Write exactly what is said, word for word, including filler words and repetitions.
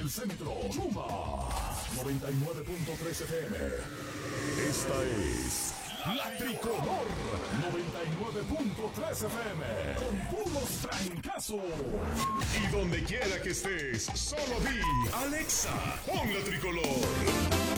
el centro, Chuma noventa y nueve punto tres F M. Esta es La Tricolor noventa y nueve punto tres F M. Con puros trancazos. Y donde quiera que estés, solo di Alexa, pon La Tricolor.